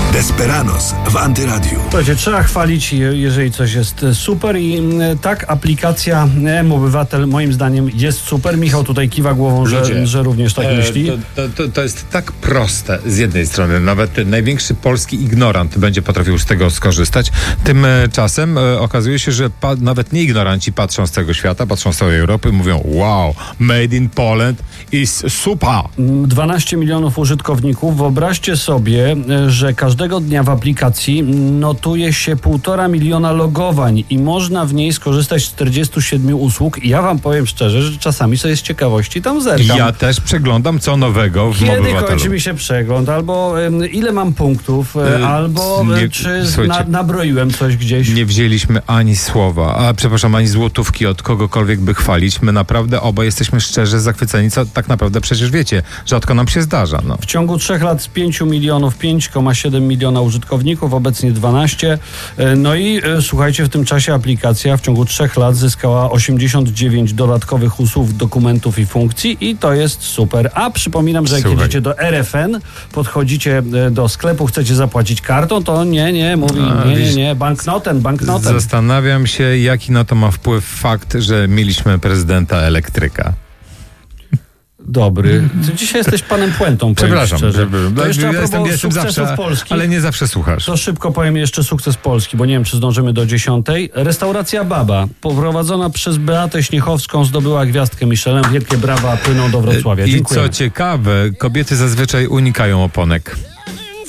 Desperados w Antyradiu. Słuchajcie, trzeba chwalić, jeżeli coś jest super i tak aplikacja mObywatel moim zdaniem jest super. Michał tutaj kiwa głową, że również tak myśli. To jest tak proste z jednej strony. Nawet największy polski ignorant będzie potrafił z tego skorzystać. Tymczasem okazuje się, że nawet nie ignoranci patrzą z całego świata, patrzą z całej Europy i mówią: wow, made in Poland is super. 12 milionów użytkowników. Wyobraźcie sobie, że każdego dnia w aplikacji notuje się 1,5 miliona logowań i można w niej skorzystać z 47 usług. I ja wam powiem szczerze, że czasami sobie z ciekawości tam zerkam. Ja też przeglądam co nowego w mObywatelu. Kiedy kończy mi się przegląd, albo ile mam punktów, albo czy nabroiłem coś gdzieś. Nie wzięliśmy ani słowa, ani złotówki od kogokolwiek, by chwalić. My naprawdę oba jesteśmy szczerze zachwyceni, co tak naprawdę przecież wiecie, rzadko nam się zdarza. No. W ciągu 3 lat z 5 milionów 5,7 miliona użytkowników, obecnie 12. No i słuchajcie, w tym czasie aplikacja w ciągu 3 lat zyskała 89 dodatkowych usług, dokumentów i funkcji i to jest super. A przypominam, że jak jedziecie do RFN, podchodzicie do sklepu, chcecie zapłacić kartą, to nie, banknotem. Zastanawiam się, jaki na to ma wpływ fakt, że mieliśmy prezydenta elektryka. Dobry. Ty dzisiaj jesteś panem Puentą. Przepraszam. To jeszcze a propos sukcesów zawsze, Polski. ale nie zawsze słuchasz. To szybko powiem jeszcze sukces Polski, bo nie wiem, czy zdążymy do 10. Restauracja Baba, poprowadzona przez Beatę Śniechowską, zdobyła gwiazdkę Michelin. Wielkie brawa płyną do Wrocławia. I dziękuję. co ciekawe, kobiety zazwyczaj unikają oponek.